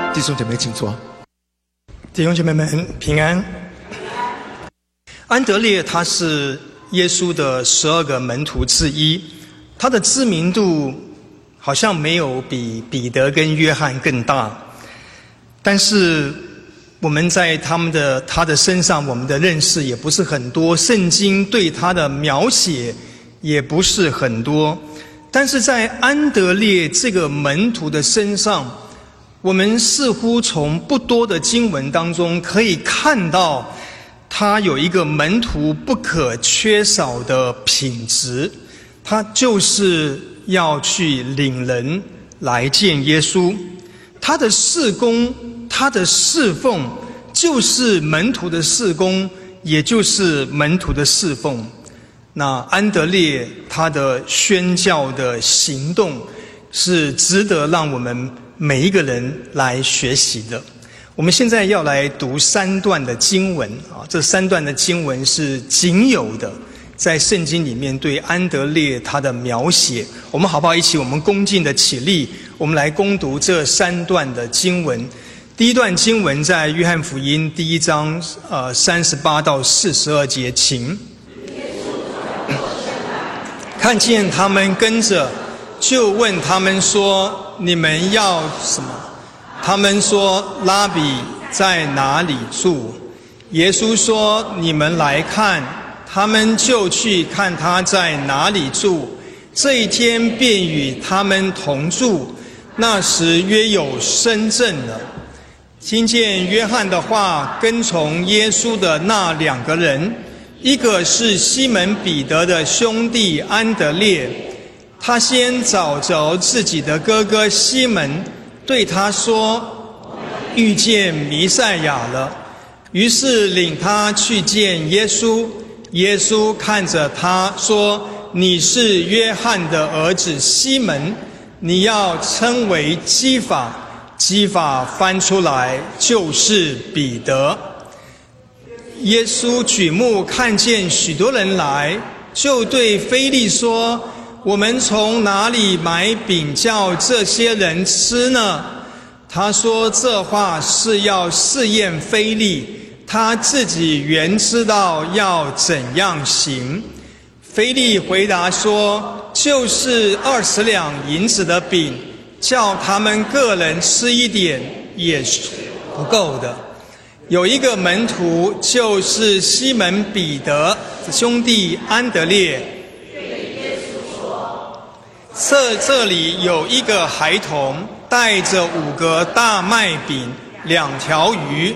弟兄姐妹请坐。 弟兄姐妹们平安。安德烈他是耶稣的12个门徒之一，他的知名度好像没有比彼得跟约翰更大，但是我们在他的身上，我们的认识也不是很多，圣经对他的描写也不是很多，但是在安德烈这个门徒的身上，我们似乎从不多的经文当中可以看到他有一个门徒不可缺少的品质，他就是要去领人来见耶稣。他的事工，他的侍奉，就是门徒的事工，也就是门徒的侍奉。那安德烈他的宣教的行动是值得让我们每一个人来学习的。我们现在要来读3段的经文啊，这3段的经文是仅有的在圣经里面对安德烈他的描写。我们好不好一起我们恭敬的起立，我们来攻读这3段的经文。第一段经文在约翰福音第1章38到42节，请。看见他们跟着，就问他们说：你们要什么？他们说：拉比在哪里住？耶稣说：你们来看。他们就去看他在哪里住。这一天便与他们同住。那时约有申正了。听见约翰的话，跟从耶稣的那2个人，一个是西门彼得的兄弟安德烈，他先找着自己的哥哥西门，对他说：遇见弥赛亚了。于是领他去见耶稣。耶稣看着他说：你是约翰的儿子西门，你要称为基法。基法翻出来就是彼得。耶稣举目看见许多人来，就对腓力说：我们从哪里买饼叫这些人吃呢？他说这话是要试验腓力，他自己原知道要怎样行。腓力回答说：就是20两银子的饼，叫他们个人吃一点也是不够的。有一个门徒，就是西门彼得的兄弟安德烈，这里有一个孩童带着5个大麦饼、2条鱼，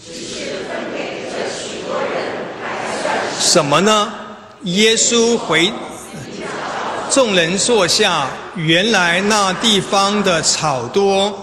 什么呢？耶稣回众人坐下，原来那地方的草多，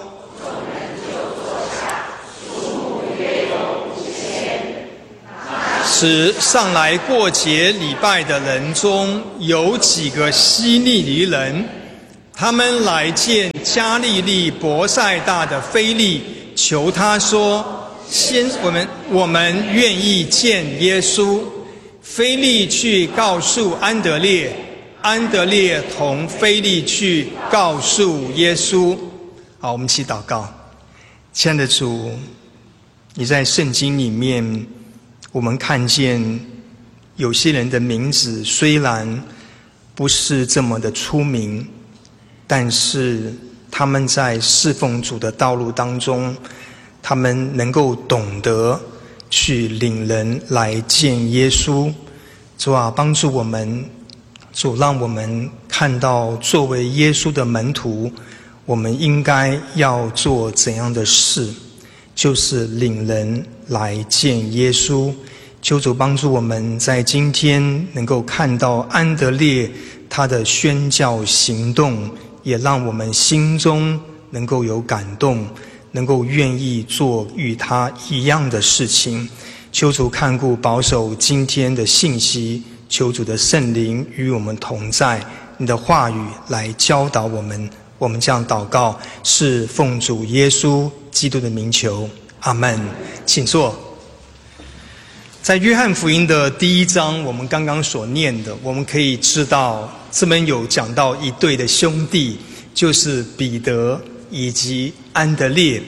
使上来过节礼拜的人中有几个希利尼人，他们来见加利利伯赛大的腓力，求他说：我们愿意见耶稣。腓力去告诉安德烈，安德烈同腓力去告诉耶稣。好，我们一起祷告。亲爱的主，你在圣经里面，我们看见有些人的名字虽然不是这么的出名，但是他们在侍奉主的道路当中，他们能够懂得去领人来见耶稣。主啊，帮助我们，主让我们看到作为耶稣的门徒，我们应该要做怎样的事，就是领人来见耶稣。求主帮助我们在今天能够看到安德烈他的宣教行动，也让我们心中能够有感动，能够愿意做与他一样的事情。求主看顾保守今天的信息，求主的圣灵与我们同在，你的话语来教导我们。我们这样祷告是奉主耶稣基督的名求，阿们。请坐。在约翰福音的第1章，我们刚刚所念的，我们可以知道这边有讲到一对的兄弟，就是彼得以及安德烈。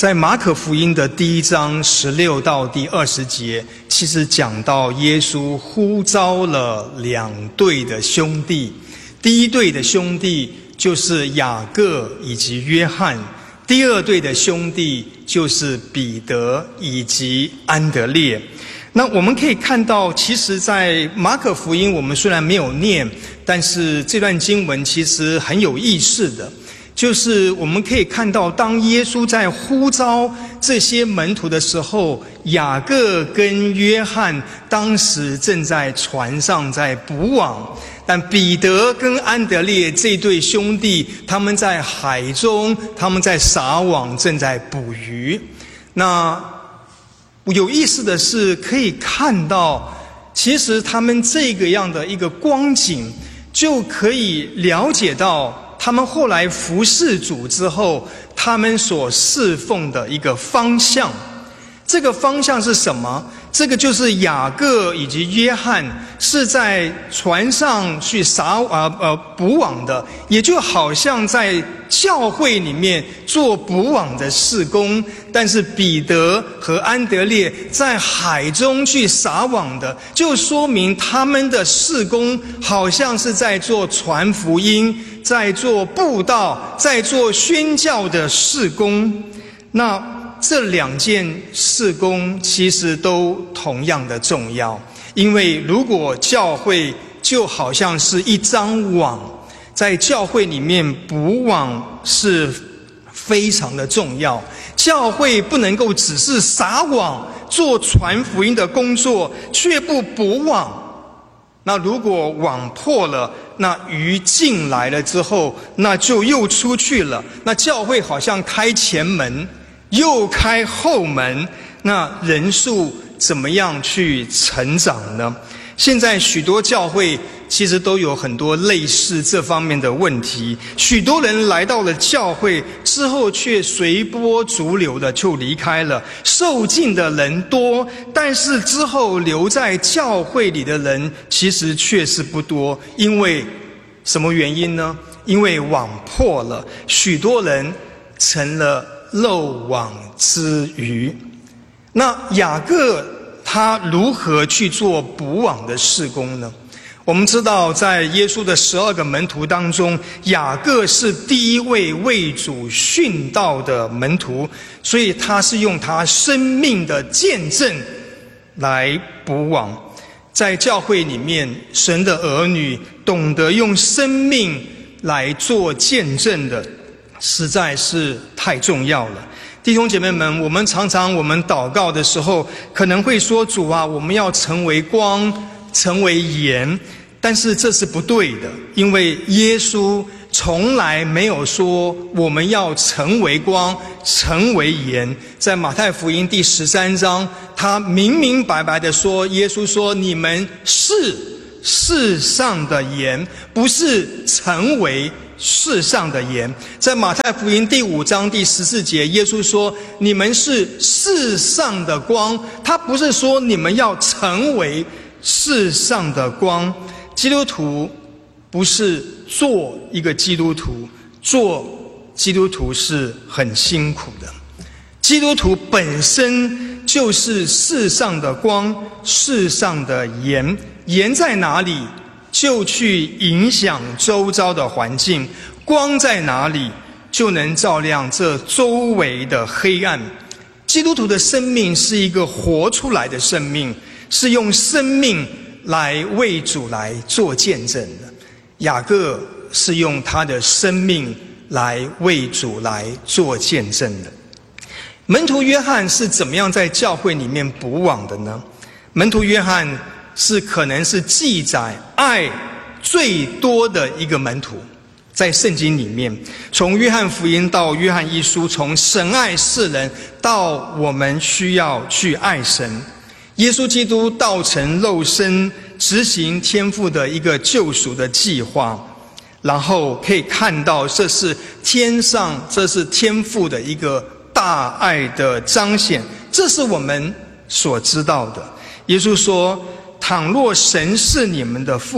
在马可福音的第1章16到第20节，其实讲到耶稣呼召了2对的兄弟。第一对的兄弟就是雅各以及约翰，第2对的兄弟就是彼得以及安德烈。那我们可以看到，其实在马可福音我们虽然没有念，但是这段经文其实很有意思的，就是我们可以看到，当耶稣在呼召这些门徒的时候，雅各跟约翰当时正在船上在捕网，但彼得跟安德烈这对兄弟，他们在海中，他们在撒网，正在捕鱼。那有意思的是，可以看到，其实他们这个样的一个光景，就可以了解到他们后来服侍主之后，他们所侍奉的一个方向。这个方向是什么？这个就是雅各以及约翰是在船上去捕网的，也就好像在教会里面做捕网的事工，但是彼得和安德烈在海中去撒网的，就说明他们的事工好像是在做传福音，在做布道，在做宣教的事工。那这2件事工其实都同样的重要，因为如果教会就好像是一张网，在教会里面捕网是非常的重要。教会不能够只是撒网做传福音的工作，却不捕网。那如果网破了，那鱼进来了之后，那就又出去了。那教会好像开前门又开后门，那人数怎么样去成长呢？现在许多教会其实都有很多类似这方面的问题，许多人来到了教会之后，却随波逐流的就离开了。受浸的人多，但是之后留在教会里的人其实确实不多。因为什么原因呢？因为网破了，许多人成了漏网之鱼。那雅各他如何去做捕网的事工呢？我们知道，在耶稣的12个门徒当中，雅各是第一位为主殉道的门徒，所以他是用他生命的见证来捕网。在教会里面，神的儿女懂得用生命来做见证的，实在是太重要了。弟兄姐妹们，我们常常祷告的时候，可能会说，主啊，我们要成为光，成为盐。但是这是不对的，因为耶稣从来没有说我们要成为光，成为盐。在马太福音第13章，他明明白白的说，耶稣说，你们是世上的盐，不是成为世上的盐。在马太福音第5章第14节，耶稣说，你们是世上的光，他不是说你们要成为世上的光。基督徒不是做一个基督徒，做基督徒是很辛苦的。基督徒本身就是世上的光，世上的盐。盐在哪里，就去影响周遭的环境；光在哪里，就能照亮这周围的黑暗。基督徒的生命是一个活出来的生命，是用生命来为主来做见证的。雅各是用他的生命来为主来做见证的。门徒约翰是怎么样在教会里面捕网的呢？门徒约翰可能是记载爱最多的一个门徒，在圣经里面，从约翰福音到约翰一书，从神爱世人到我们需要去爱神。耶稣基督道成肉身，执行天父的一个救赎的计划，然后可以看到这是天父的一个大爱的彰显，这是我们所知道的。耶稣说，倘若神是你们的父，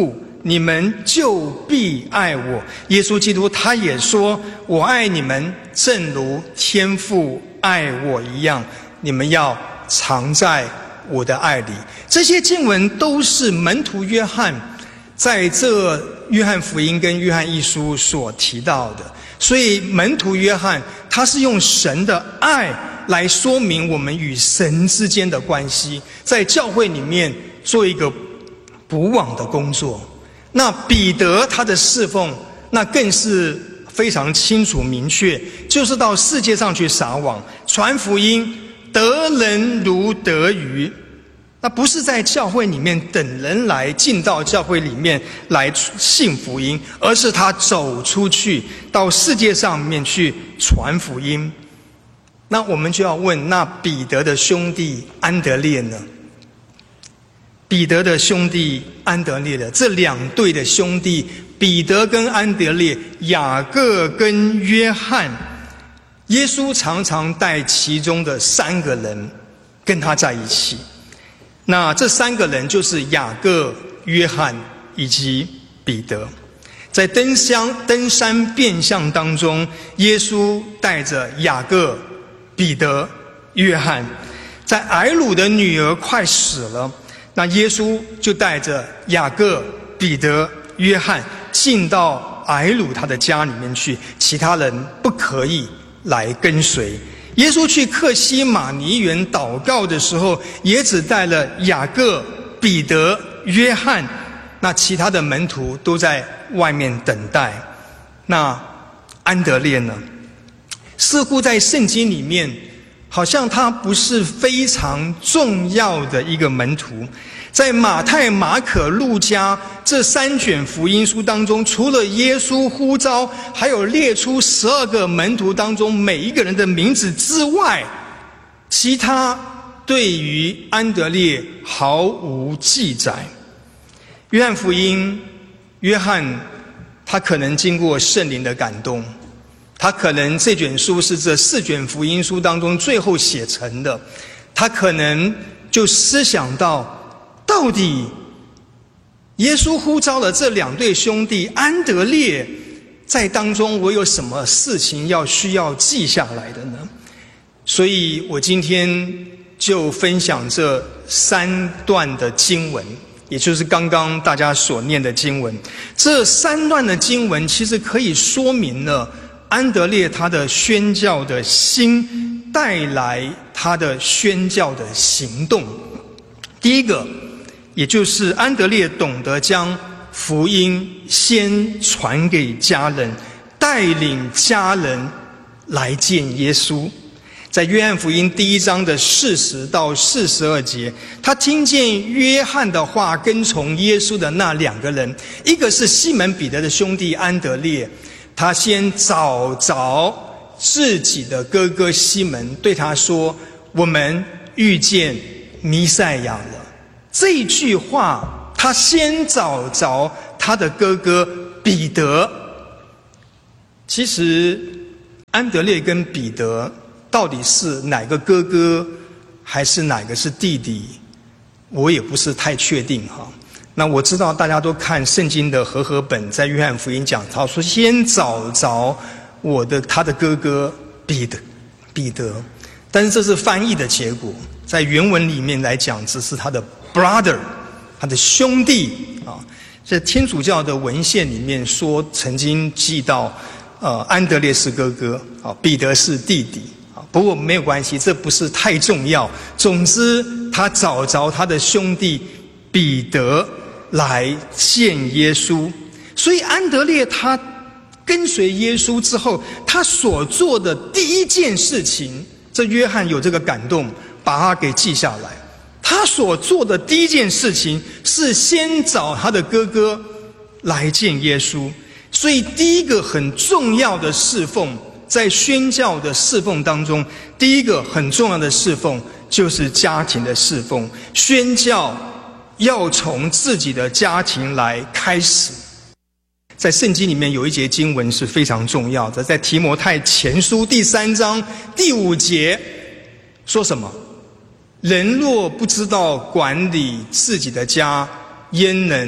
你们就必爱我。耶稣基督他也说，我爱你们，正如天父爱我一样，你们要常在我的爱里。这些经文都是门徒约翰在这约翰福音跟约翰一书所提到的。所以门徒约翰他是用神的爱来说明我们与神之间的关系，在教会里面做一个补网的工作。那彼得他的侍奉那更是非常清楚明确，就是到世界上去撒网传福音，得人如得鱼。那不是在教会里面等人来进到教会里面来信福音，而是他走出去到世界上面去传福音。那我们就要问，那彼得的兄弟安德烈呢？彼得的兄弟安德烈的这两对的兄弟，彼得跟安德烈，雅各跟约翰，耶稣常常带其中的3个人跟他在一起。那这3个人就是雅各、约翰以及彼得。在登山变相当中，耶稣带着雅各、彼得、约翰。在睚鲁的女儿快死了，那耶稣就带着雅各、彼得、约翰进到睚鲁他的家里面去，其他人不可以来跟随。耶稣去客西马尼园祷告的时候，也只带了雅各、彼得、约翰，那其他的门徒都在外面等待。那安德烈呢？似乎在圣经里面好像他不是非常重要的一个门徒。在马太、马可、路加这3卷福音书当中，除了耶稣呼召还有列出12个门徒当中每一个人的名字之外，其他对于安德烈毫无记载。约翰福音，约翰他可能经过圣灵的感动，他可能这卷书是这4卷福音书当中最后写成的，他可能就思想到底耶稣呼召了这2对兄弟安德烈，在当中我有什么事情需要记下来的呢？所以我今天就分享这3段的经文，也就是刚刚大家所念的经文。这3段的经文其实可以说明了安德烈他的宣教的心带来他的宣教的行动。第一个，也就是安德烈懂得将福音先传给家人，带领家人来见耶稣。在约翰福音第1章的40到42节，他听见约翰的话跟从耶稣的那2个人，一个是西门彼得的兄弟安德烈，他先找着自己的哥哥西门，对他说，我们遇见弥赛亚了。这一句话，他先找着他的哥哥彼得。其实安德烈跟彼得到底是哪个哥哥还是哪个是弟弟，我也不是太确定哈。那我知道大家都看圣经的和合本，在约翰福音讲他说先找着他的哥哥彼得，但是这是翻译的结果，在原文里面来讲只是他的 brother， 他的兄弟啊。在天主教的文献里面说，曾经记到安德烈是哥哥啊，彼得是弟弟啊。不过没有关系，这不是太重要。总之他找着他的兄弟彼得来见耶稣。所以安德烈他跟随耶稣之后，他所做的第一件事情，这约翰有这个感动，把它给记下来。他所做的第一件事情是先找他的哥哥来见耶稣。所以第一个很重要的侍奉，在宣教的侍奉当中，第一个很重要的侍奉就是家庭的侍奉。宣教要从自己的家庭来开始。在圣经里面有一节经文是非常重要的，在提摩太前书第3章第5节说什么？人若不知道管理自己的家，焉能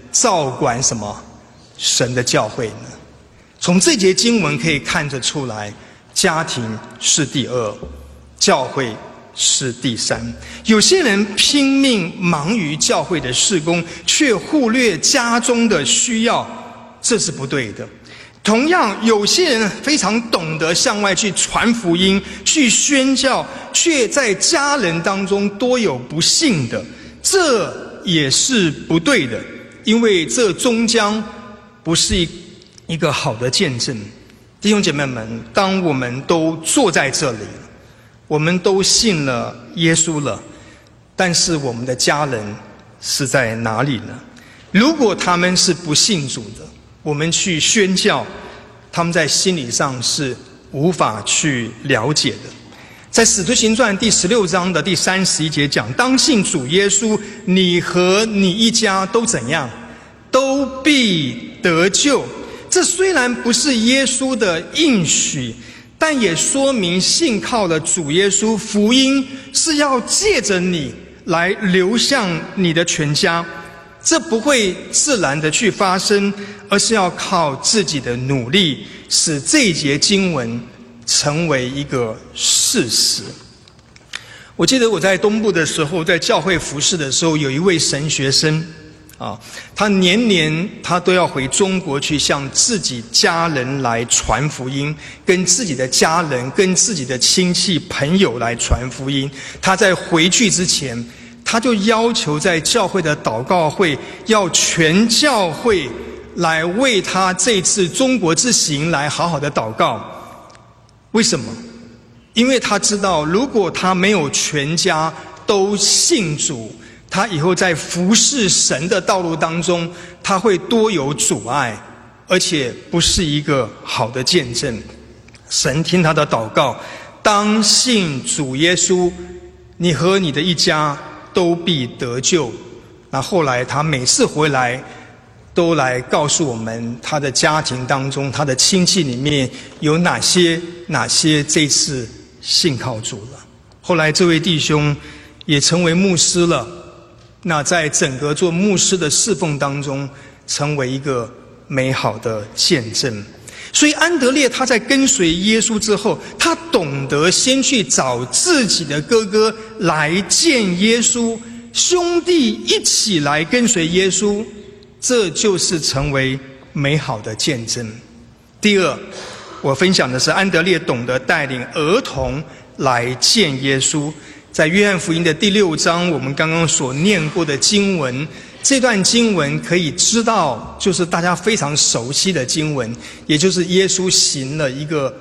照管什么？神的教会呢？从这节经文可以看得出来，家庭是第二，教会是第三。有些人拼命忙于教会的事工，却忽略家中的需要，这是不对的。同样，有些人非常懂得向外去传福音、去宣教，却在家人当中多有不幸的，这也是不对的，因为这终将不是一个好的见证。弟兄姐妹们，当我们都坐在这里，我们都信了耶稣了，但是我们的家人是在哪里呢？如果他们是不信主的，我们去宣教，他们在心理上是无法去了解的。在使徒行传第16章的第31节讲，当信主耶稣，你和你一家都怎样？都必得救。这虽然不是耶稣的应许，但也说明信靠了主耶稣，福音是要借着你来流向你的全家。这不会自然的去发生，而是要靠自己的努力，使这一节经文成为一个事实。我记得我在东部的时候，在教会服事的时候，有一位神学生他年年他都要回中国去向自己家人来传福音，跟自己的家人、跟自己的亲戚朋友来传福音。他在回去之前，他就要求在教会的祷告会，要全教会来为他这次中国之行来好好的祷告。为什么？因为他知道，如果他没有全家都信主，他以后在服侍神的道路当中，他会多有阻碍，而且不是一个好的见证。神听他的祷告，当信主耶稣，你和你的一家都必得救。那后来他每次回来都来告诉我们，他的家庭当中，他的亲戚里面有哪些这次信靠主了。后来这位弟兄也成为牧师了，那在整个做牧师的侍奉当中，成为一个美好的见证。所以安德烈他在跟随耶稣之后，他懂得先去找自己的哥哥来见耶稣，兄弟一起来跟随耶稣，这就是成为美好的见证。第二，我分享的是安德烈懂得带领儿童来见耶稣。在约翰福音的第6章，我们刚刚所念过的经文，这段经文可以知道，就是大家非常熟悉的经文，也就是耶稣行了一个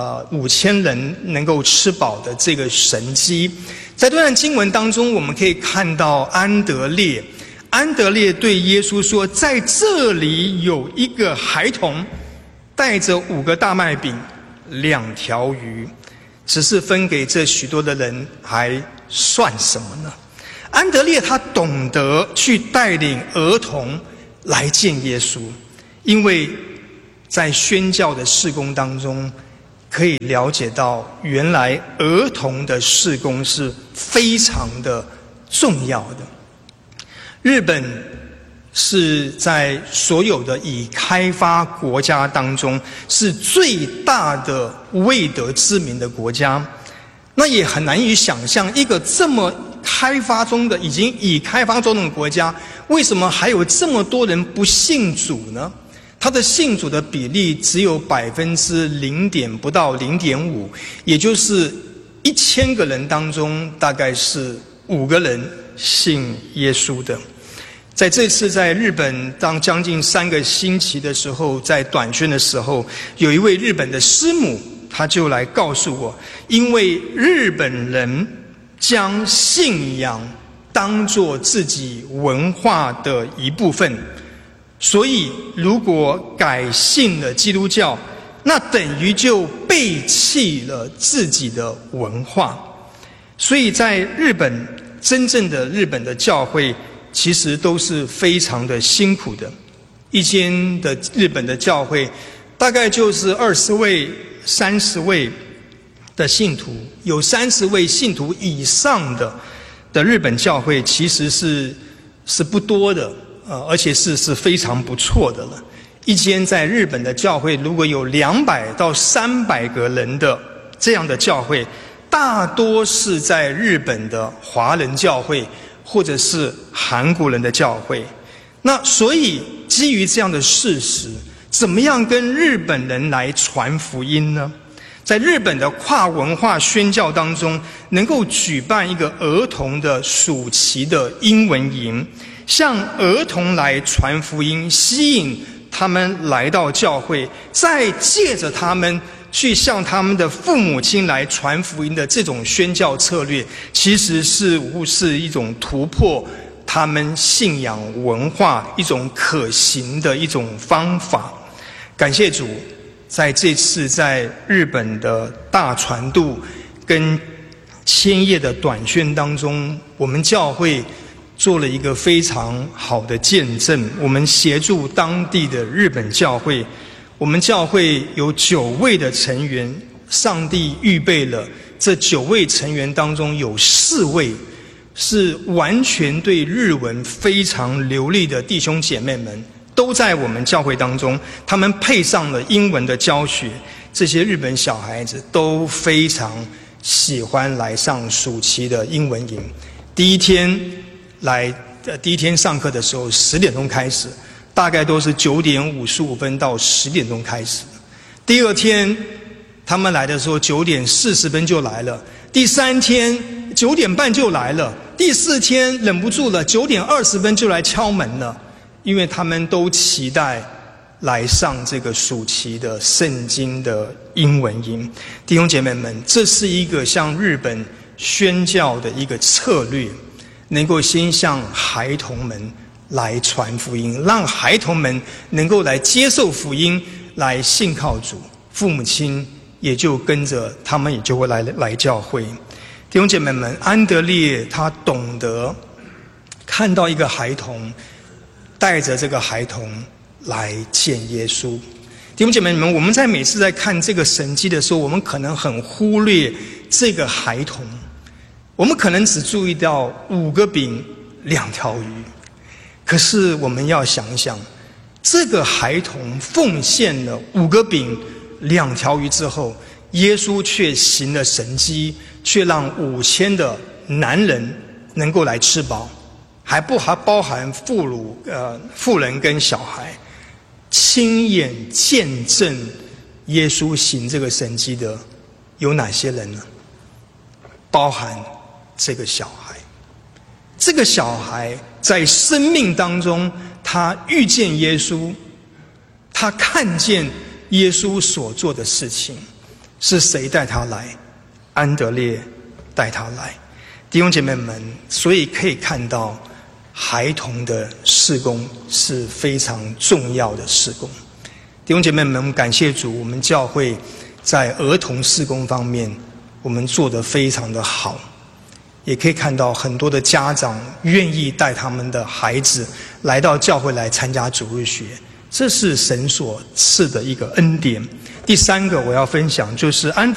5000人能够吃饱的这个神迹。在这段经文当中，我们可以看到安德烈对耶稣说，在这里有一个孩童带着5个大麦饼2条鱼，只是分给这许多的人，还算什么呢？安德烈他懂得去带领儿童来见耶稣，因为在宣教的事工当中，可以了解到原来儿童的事工是非常的重要的。日本是在所有的已开发国家当中是最大的未得之名的国家，那也很难以想象一个这么开发中的已开发中的国家，为什么还有这么多人不信主呢？他的信主的比例只有0.不到0.5，也就是1000个人当中大概是5个人信耶稣的。在这次在日本当将近3个星期的时候，在短宣的时候，有一位日本的师母，他就来告诉我，因为日本人将信仰当作自己文化的一部分，所以如果改信了基督教，那等于就背弃了自己的文化。所以在日本，真正的日本的教会其实都是非常的辛苦的。一间的日本的教会大概就是20位、30位的信徒，有30位信徒以上的日本教会其实是不多的而且是非常不错的了。一间在日本的教会，如果有200到300个人的这样的教会，大多是在日本的华人教会或者是韩国人的教会。那所以基于这样的事实，怎么样跟日本人来传福音呢？在日本的跨文化宣教当中，能够举办一个儿童的暑期的英文营，向儿童来传福音，吸引他们来到教会，再借着他们去向他们的父母亲来传福音的这种宣教策略，其实是一种突破他们信仰文化一种可行的一种方法。感谢主，在这次在日本的大传度跟1000页的短宣当中，我们教会做了一个非常好的见证。我们协助当地的日本教会，我们教会有9位的成员，上帝预备了这9位成员当中有4位是完全对日文非常流利的弟兄姐妹们，都在我们教会当中，他们配上了英文的教学，这些日本小孩子都非常喜欢来上暑期的英文营。第一天上课的时候10点钟开始，大概都是9点55分到10点钟开始。第二天他们来的时候9点40分就来了，第3天9点半就来了，第4天忍不住了9点20分就来敲门了，因为他们都期待来上这个暑期的圣经的英文营。弟兄姐妹们，这是一个向日本宣教的一个策略，能够先向孩童们来传福音，让孩童们能够来接受福音，来信靠主，父母亲也就跟着他们，也就会来教会。弟兄姐妹们，安德烈他懂得看到一个孩童，带着这个孩童来见耶稣。弟兄姐妹们，我们每次在看这个神迹的时候，我们可能很忽略这个孩童，我们可能只注意到5个饼2条鱼，可是我们要想一想，这个孩童奉献了5个饼2条鱼之后，耶稣却行了神迹，却让5000的男人能够来吃饱，还包含妇人跟小孩。亲眼见证耶稣行这个神迹的有哪些人呢？包含这个小孩。这个小孩在生命当中，他遇见耶稣，他看见耶稣所做的事情。是谁带他来？安德烈带他来。弟兄姐妹们，所以可以看到孩童的事工是非常重要的事工。弟兄姐妹们，感谢主，我们教会在儿童事工方面我们做得非常的好，也可以看到很多的家长愿意带他们的孩子来到教会来参加主日学，这是神所赐的一个恩典。第3个我要分享就是